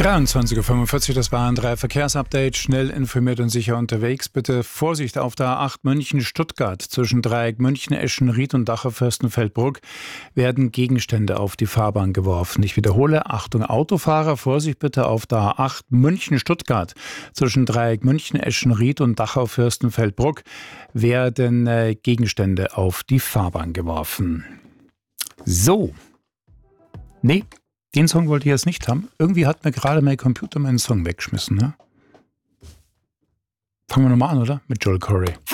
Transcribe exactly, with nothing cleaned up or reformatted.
dreiundzwanzig Uhr fünfundvierzig, das war ein drei Verkehrsupdate. Schnell informiert und sicher unterwegs. Bitte Vorsicht auf der A acht München-Stuttgart. Zwischen Dreieck München, Eschenried und Dachau-Fürstenfeldbruck werden Gegenstände auf die Fahrbahn geworfen. Ich wiederhole, Achtung Autofahrer, Vorsicht bitte auf der A acht München-Stuttgart. Zwischen Dreieck München, Eschenried und Dachau-Fürstenfeldbruck werden äh, Gegenstände auf die Fahrbahn geworfen. So. Nee. Den Song wollte ich jetzt nicht haben. Irgendwie hat mir gerade mein Computer meinen Song weggeschmissen. Ne? Fangen wir nochmal an, oder? Mit Joel Corry.